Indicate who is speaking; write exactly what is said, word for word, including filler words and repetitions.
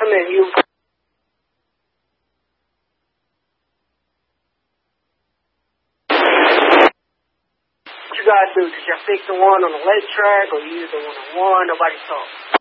Speaker 1: him, and you... What you gotta do? Did you fix the one on the lake track, or you use the one on one? Nobody saw.